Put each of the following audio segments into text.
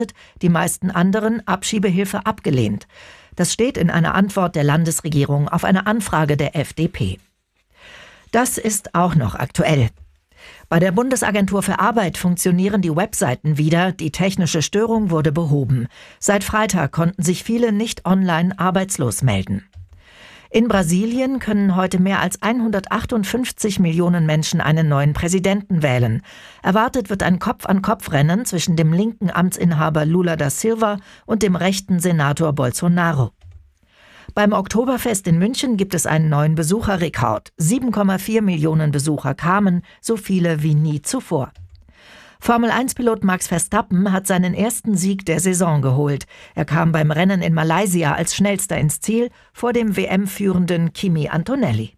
die meisten anderen Abschiebehilfe abgelehnt. Das steht in einer Antwort der Landesregierung auf eine Anfrage der FDP. Das ist auch noch aktuell. Bei der Bundesagentur für Arbeit funktionieren die Webseiten wieder, die technische Störung wurde behoben. Seit Freitag konnten sich viele nicht online arbeitslos melden. In Brasilien können heute mehr als 158 Millionen Menschen einen neuen Präsidenten wählen. Erwartet wird ein Kopf-an-Kopf-Rennen zwischen dem linken Amtsinhaber Lula da Silva und dem rechten Senator Bolsonaro. Beim Oktoberfest in München gibt es einen neuen Besucherrekord. 7,4 Millionen Besucher kamen, so viele wie nie zuvor. Formel-1-Pilot Max Verstappen hat seinen ersten Sieg der Saison geholt. Er kam beim Rennen in Malaysia als schnellster ins Ziel, vor dem WM-führenden Kimi Antonelli.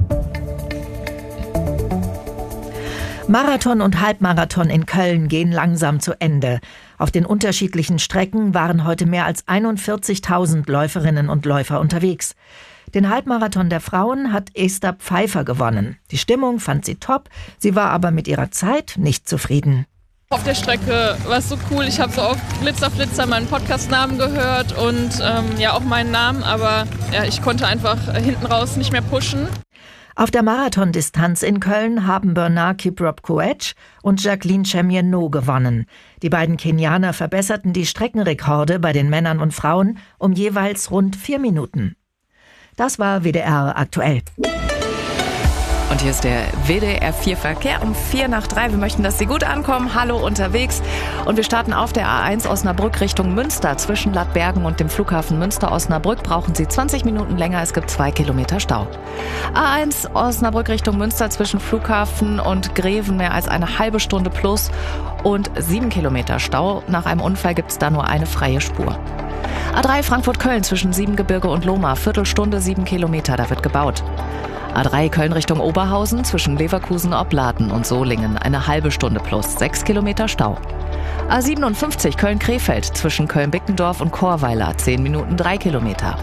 Marathon und Halbmarathon in Köln gehen langsam zu Ende. Auf den unterschiedlichen Strecken waren heute mehr als 41.000 Läuferinnen und Läufer unterwegs. Den Halbmarathon der Frauen hat Esther Pfeiffer gewonnen. Die Stimmung fand sie top, sie war aber mit ihrer Zeit nicht zufrieden. Auf der Strecke war es so cool, ich habe so auf Blitzer meinen Podcast-Namen gehört und auch meinen Namen, aber ich konnte einfach hinten raus nicht mehr pushen. Auf der Marathondistanz in Köln haben Bernard Kiprop-Koech und Jacqueline Chemien-No gewonnen. Die beiden Kenianer verbesserten die Streckenrekorde bei den Männern und Frauen um jeweils rund 4 Minuten. Das war WDR aktuell. Und hier ist der WDR 4 Verkehr um 2:45. Wir möchten, dass Sie gut ankommen. Hallo unterwegs. Und wir starten auf der A1 Osnabrück Richtung Münster. Zwischen Lattbergen und dem Flughafen Münster-Osnabrück brauchen Sie 20 Minuten länger. Es gibt 2 Kilometer Stau. A1 Osnabrück Richtung Münster zwischen Flughafen und Greven mehr als eine halbe Stunde plus und 7 Kilometer Stau. Nach einem Unfall gibt es da nur eine freie Spur. A3 Frankfurt-Köln zwischen Siebengebirge und Lohmar. Viertelstunde, 7 Kilometer. Da wird gebaut. A3 Köln Richtung Oberhausen zwischen Leverkusen-Opladen und Solingen eine halbe Stunde plus 6 Kilometer Stau. A57 Köln-Krefeld zwischen Köln-Bickendorf und Chorweiler 10 Minuten 3 Kilometer.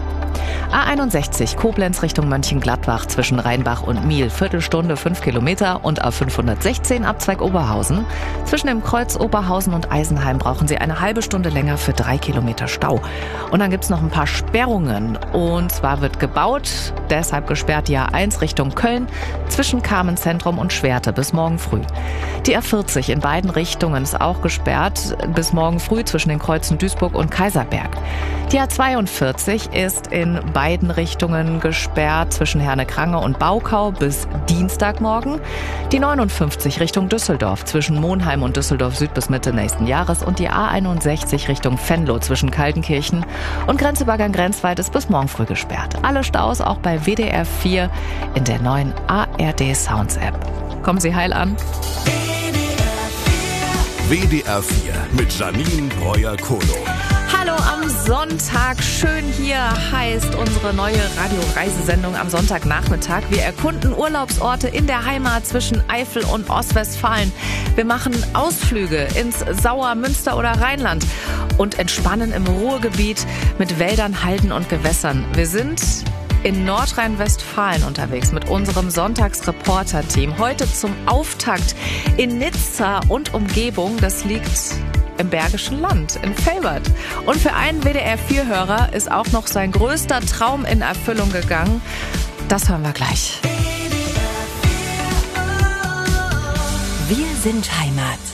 A61 Koblenz Richtung Mönchengladbach zwischen Rheinbach und Miel Viertelstunde 5 Kilometer und A516 Abzweig Oberhausen. Zwischen dem Kreuz Oberhausen und Eisenheim brauchen Sie eine halbe Stunde länger für 3 Kilometer Stau. Und dann gibt es noch ein paar Sperrungen. Und zwar wird gebaut, deshalb gesperrt die A1 Richtung Köln zwischen Carmenzentrum und Schwerte bis morgen früh. Die A40 in beiden Richtungen ist auch gesperrt bis morgen früh zwischen den Kreuzen Duisburg und Kaiserberg. Die A42 ist in beiden Richtungen gesperrt zwischen Herne-Krange und Baukau bis Dienstagmorgen. Die 59 Richtung Düsseldorf zwischen Monheim und Düsseldorf Süd bis Mitte nächsten Jahres und die A61 Richtung Venlo zwischen Kaltenkirchen und Grenzübergang Grenzweit ist bis morgen früh gesperrt. Alle Staus auch bei WDR 4 in der neuen ARD Sounds App. Kommen Sie heil an. WDR 4 mit Janine Breuer-Kolo. Hallo am Sonntag, schön hier heißt unsere neue Radioreisesendung am Sonntagnachmittag. Wir erkunden Urlaubsorte in der Heimat zwischen Eifel und Ostwestfalen. Wir machen Ausflüge ins Sauer-, Münster- oder Rheinland und entspannen im Ruhrgebiet mit Wäldern, Halden und Gewässern. Wir sind in Nordrhein-Westfalen unterwegs mit unserem Sonntagsreporter-Team. Heute zum Auftakt in Nizza und Umgebung. Das liegt im Bergischen Land, in Velbert. Und für einen WDR-4-Hörer ist auch noch sein größter Traum in Erfüllung gegangen. Das hören wir gleich. Wir sind Heimat.